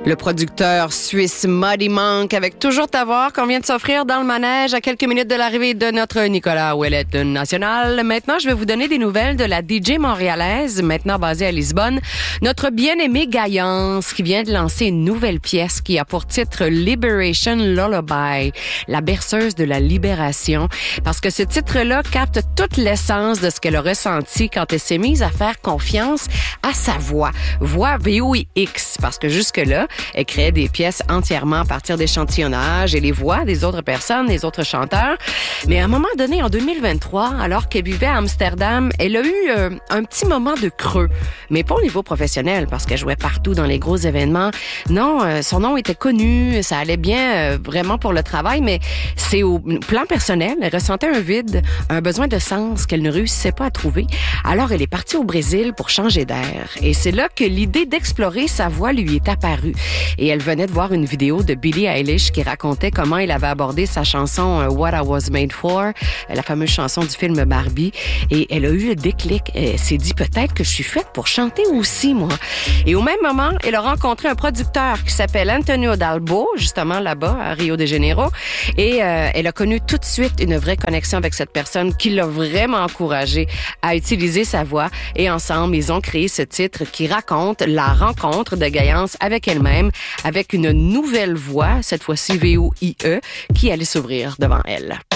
Le producteur suisse Muddy Monk avec Toujours t'avoir qu'on vient de s'offrir dans le manège à quelques minutes de l'arrivée de notre Nicolas Ouellette national. Maintenant, je vais vous donner des nouvelles de la DJ montréalaise, maintenant basée à Lisbonne, notre bien-aimée Gaillance, qui vient de lancer une nouvelle pièce qui a pour titre Liberation Lullaby, la berceuse de la libération, parce que ce titre-là capte toute l'essence de ce qu'elle a ressenti quand elle s'est mise à faire confiance à sa voix VOIX, parce que jusque-là, elle créait des pièces entièrement à partir d'échantillonnage et les voix des autres personnes, des autres chanteurs. Mais à un moment donné, en 2023, alors qu'elle vivait à Amsterdam, elle a eu un petit moment de creux. Mais pas au niveau professionnel, parce qu'elle jouait partout dans les gros événements. Non, son nom était connu, ça allait bien vraiment pour le travail, mais c'est au plan personnel, elle ressentait un vide, un besoin de sens qu'elle ne réussissait pas à trouver. Alors, elle est partie au Brésil pour changer d'air. Et c'est là que l'idée d'explorer sa voix lui est apparue. Et elle venait de voir une vidéo de Billie Eilish qui racontait comment elle avait abordé sa chanson What I Was Made For, la fameuse chanson du film Barbie. Et elle a eu le déclic. Elle s'est dit, peut-être que je suis faite pour chanter aussi, moi. Et au même moment, elle a rencontré un producteur qui s'appelle Antonio Dalbo, justement là-bas, à Rio de Janeiro. Et elle a connu tout de suite une vraie connexion avec cette personne qui l'a vraiment encouragée à utiliser sa voix. Et ensemble, ils ont créé ce titre qui raconte la rencontre de Gaillance avec elle-même, avec une nouvelle voix, cette fois-ci VOIE, qui allait s'ouvrir devant elle.